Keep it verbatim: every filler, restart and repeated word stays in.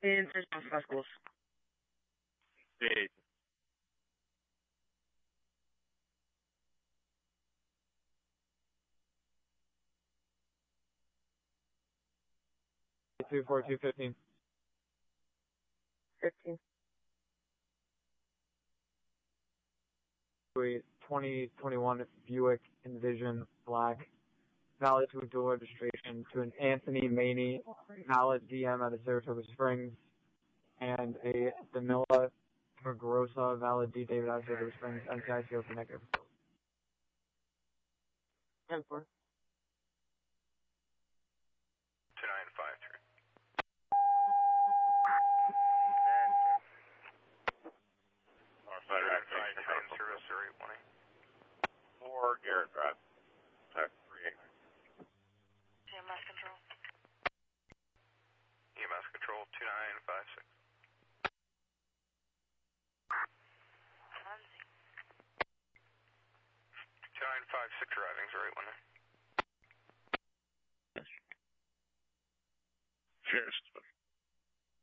In Saint John Schools. Eight. two four two fifteen. fifteen. twenty twenty-one Buick Envision Black. Valid to a dual registration to an Anthony Maney, valid D M out of Saratoga Springs, and a Damila Pergrosa, valid D David out of Saratoga Springs, N C I C O for negative. ten four. two nine five three. Northside Rack Side train service zero eight one eight. four Garrett Drive. Type three eight. E M S control. E M S control two nine five six. Hansi. two nine five six arriving zero eight one nine. Cheers.